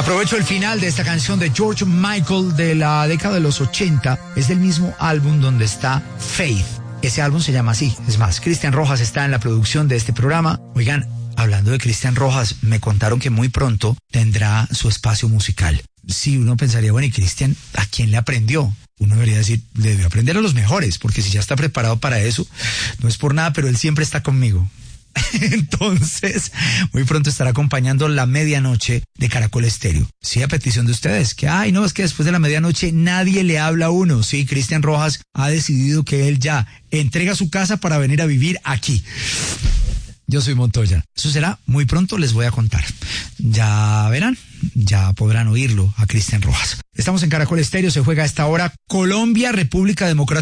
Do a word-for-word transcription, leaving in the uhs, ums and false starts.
Aprovecho el final de esta canción de George Michael de la década de los ochenta. Es del mismo álbum donde está Faith. Ese álbum se llama así. Es más, Cristian Rojas está en la producción de este programa. Oigan, hablando de Cristian Rojas, me contaron que muy pronto tendrá su espacio musical. Sí, uno pensaría, bueno, ¿y Cristian a quién le aprendió? Uno debería decir, le debe aprender a los mejores, porque si ya está preparado para eso, no es por nada, pero él siempre está conmigo. Entonces, muy pronto estará acompañando la medianoche de Caracol Estéreo. Sí, a petición de ustedes, que ay, no, es que después de la medianoche nadie le habla a uno. Sí, Cristian Rojas ha decidido que él ya entrega su casa para venir a vivir aquí. Yo soy Montoya. Eso será muy pronto, les voy a contar. Ya verán, ya podrán oírlo a Cristian Rojas. Estamos en Caracol Estéreo, se juega a esta hora Colombia, República Democrática